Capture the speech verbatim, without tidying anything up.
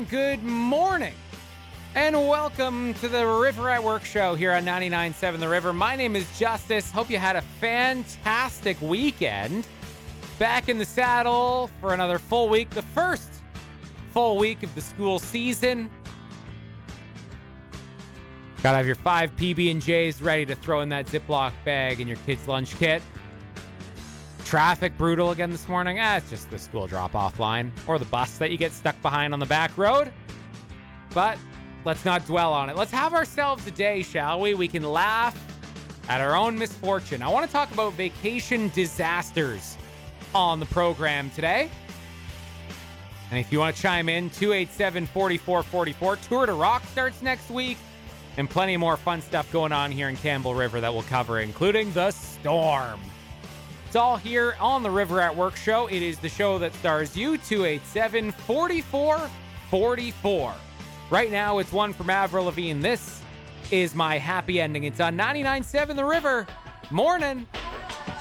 and good morning, and welcome to the River at Work show here on ninety-nine point seven The River. My name is Justice. Hope you had a fantastic weekend. Back in the saddle for another full week, the first full week of the school season. Gotta have your five P B and J's ready to throw in that Ziploc bag in your kid's lunch kit. Traffic brutal again this morning. Ah, it's just the school drop-off line or the bus that you get stuck behind on the back road. But let's not dwell on it. Let's have ourselves a day, shall we? We can laugh at our own misfortune. I want to talk about vacation disasters on the program today. And if you want to chime in, two eight seven, four four four four. Tour to Rock starts next week. And plenty more fun stuff going on here in Campbell River that we'll cover, including the storm. It's all here on the River at Work show. It is the show that stars you, two eight seven, four four four four. Right now, it's one from Avril Lavigne. This is my happy ending. It's on ninety-nine point seven The River. Morning.